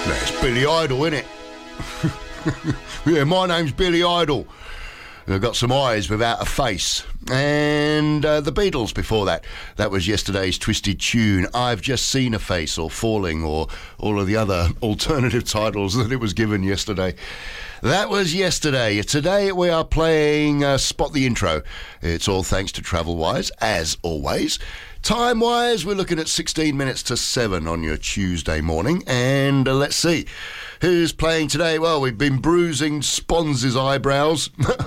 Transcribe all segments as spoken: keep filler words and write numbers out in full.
That's Billy Idol, isn't it? Yeah, my name's Billy Idol. I've got some eyes without a face. And uh, the Beatles before that. That was yesterday's twisted tune, I've Just Seen a Face, or Falling, or all of the other alternative titles that it was given yesterday. That was yesterday. Today we are playing uh, Spot the Intro. It's all thanks to Travelwise, as always. Time-wise, we're looking at sixteen minutes to seven on your Tuesday morning. And uh, let's see. Who's playing today? Well, we've been bruising Spons' eyebrows.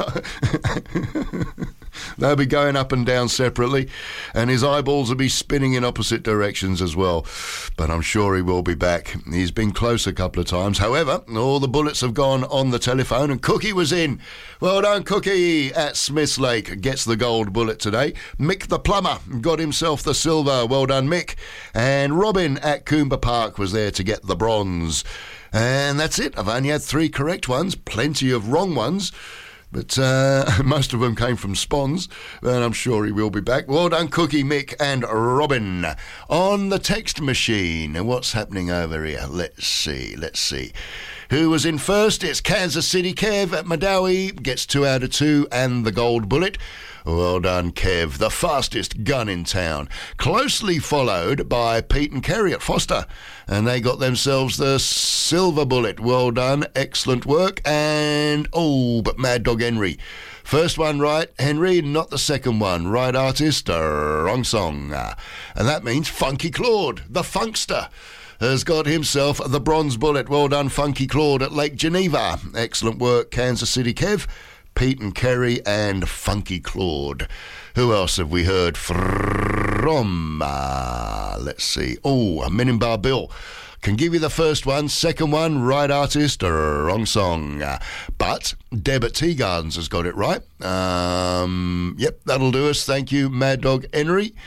They'll be going up and down separately, and his eyeballs will be spinning in opposite directions as well. But I'm sure he will be back. He's been close a couple of times. However, all the bullets have gone on the telephone, and Cookie was in. Well done, Cookie, at Smiths Lake. Gets the gold bullet today. Mick the plumber got himself the silver. Well done, Mick. And Robin at Coomber Park was there to get the bronze. And that's it. I've only had three correct ones, plenty of wrong ones, but uh, most of them came from Spons, and I'm sure he will be back. Well done, Cookie, Mick and Robin. On the text machine, and what's happening over here? Let's see, let's see. Who was in first? It's Kansas City Kev at Madawi, gets two out of two and the gold bullet. Well done, Kev, the fastest gun in town. Closely followed by Pete and Kerry at Foster, and they got themselves the silver bullet. Well done, excellent work. And, oh, but Mad Dog Henry. First one right, Henry, not the second one. Right artist, uh, wrong song. Uh, and that means Funky Claude, the funkster, has got himself the bronze bullet. Well done, Funky Claude at Lake Geneva. Excellent work, Kansas City Kev, Pete and Kerry and Funky Claude. Who else have we heard from? Uh, let's see. Oh, Menimbar Bill. Can give you the first one. Second one, right artist, wrong song. Uh, but Deb at Tea Gardens has got it right. Um, yep, that'll do us. Thank you, Mad Dog Henry.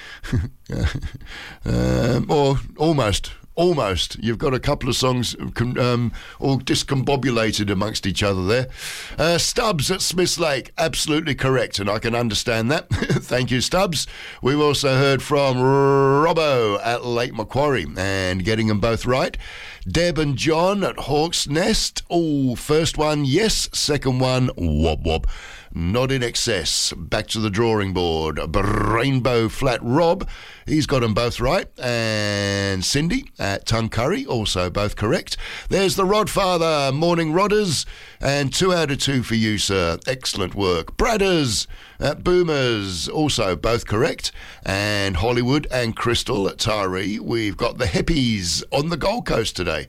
um, or almost. Almost. You've got a couple of songs um, all discombobulated amongst each other there. Uh, Stubbs at Smiths Lake, absolutely correct, and I can understand that. Thank you, Stubbs. We've also heard from Robbo at Lake Macquarie, and getting them both right. Deb and John at Hawk's Nest. Oh, first one, yes. Second one, wob wob. Not in excess. Back to the drawing board. Rainbow Flat Rob, he's got them both right. And Cindy at Tuncurry, also both correct. There's the Rodfather, Morning Rodders, and two out of two for you, sir. Excellent work. Bradders at Boomers, also both correct. And Hollywood and Crystal at Taree, we've got the Hippies on the Gold Coast today.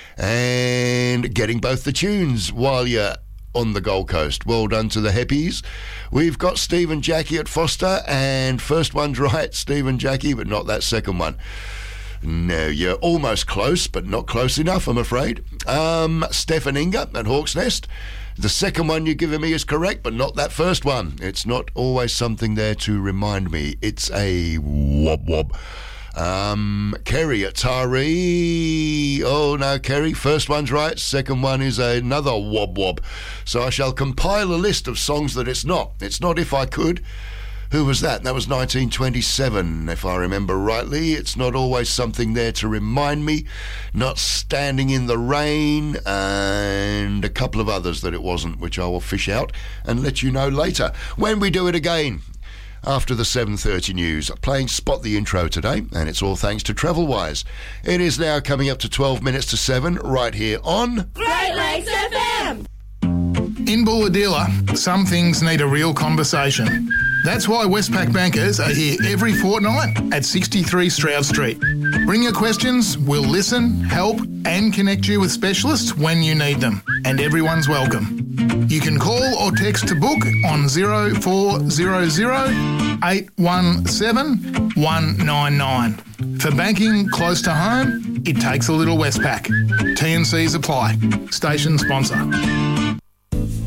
And getting both the tunes while you're on the Gold Coast. Well done to the Hippies. We've got Steve and Jackie at Foster, and first one's right, Steve and Jackie, but not that second one. No, you're almost close, but not close enough, I'm afraid. Um, Steph and Inga at Hawk's Nest. The second one you're giving me is correct, but not that first one. It's not always something there to remind me. It's a wob wob. Um, Kerry at Taree. Oh, no, Kerry. First one's right. Second one is another wob wob. So I shall compile a list of songs that it's not. It's not If I Could. Who was that? That was nineteen twenty-seven, if I remember rightly. It's not always something there to remind me. Not Standing in the Rain, and a couple of others that it wasn't, which I will fish out and let you know later when we do it again. After the seven thirty news, playing Spot the Intro today, and it's all thanks to Travelwise. It is now coming up to twelve minutes to seven, right here on Great Lakes F M. In Bulahdelah, some things need a real conversation. That's why Westpac bankers are here every fortnight at sixty-three Stroud Street. Bring your questions, we'll listen, help and connect you with specialists when you need them. And everyone's welcome. You can call or text to book on zero four zero zero eight one seven one nine nine. For banking close to home, it takes a little Westpac. T and Cs apply. Station sponsor.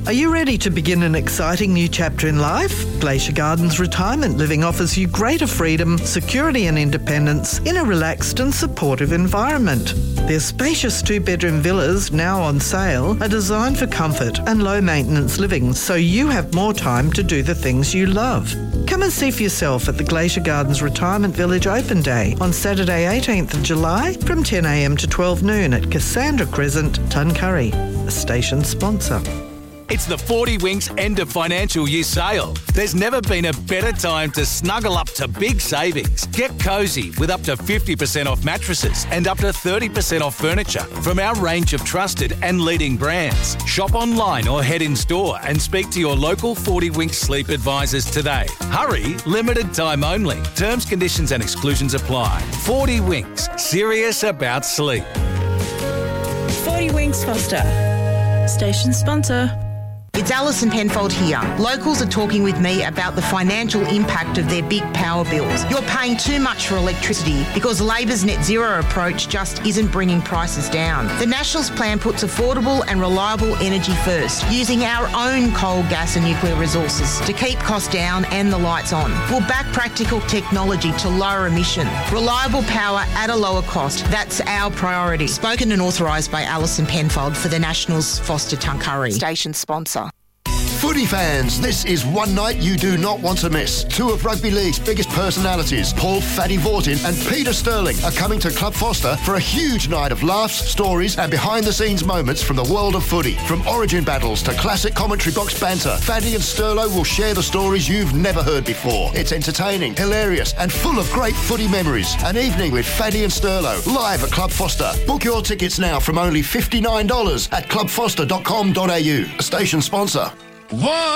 Are you ready to begin an exciting new chapter in life? Glacier Gardens Retirement Living offers you greater freedom, security and independence in a relaxed and supportive environment. Their spacious two-bedroom villas, now on sale, are designed for comfort and low-maintenance living, so you have more time to do the things you love. Come and see for yourself at the Glacier Gardens Retirement Village Open Day on Saturday eighteenth of July from ten a m to twelve noon at Cassandra Crescent, Tuncurry, a station sponsor. It's the forty Winks end of financial year sale. There's never been a better time to snuggle up to big savings. Get cosy with up to fifty percent off mattresses and up to thirty percent off furniture from our range of trusted and leading brands. Shop online or head in store and speak to your local forty Winks sleep advisors today. Hurry, limited time only. Terms, conditions and exclusions apply. forty Winks, serious about sleep. forty Winks Foster, station sponsor. It's Alison Penfold here. Locals are talking with me about the financial impact of their big power bills. You're paying too much for electricity because Labor's net zero approach just isn't bringing prices down. The Nationals plan puts affordable and reliable energy first, using our own coal, gas and nuclear resources to keep costs down and the lights on. We'll back practical technology to lower emission. Reliable power at a lower cost. That's our priority. Spoken and authorised by Alison Penfold for the Nationals, Foster Tuncurry. Station sponsor. Footy fans, this is one night you do not want to miss. Two of rugby league's biggest personalities, Paul Fatty Vortin and Peter Sterling, are coming to Club Foster for a huge night of laughs, stories and behind-the-scenes moments from the world of footy. From origin battles to classic commentary box banter, Fatty and Sterlo will share the stories you've never heard before. It's entertaining, hilarious and full of great footy memories. An evening with Fatty and Sterlo, live at Club Foster. Book your tickets now from only fifty-nine dollars at club foster dot com dot a u. A station sponsor. One.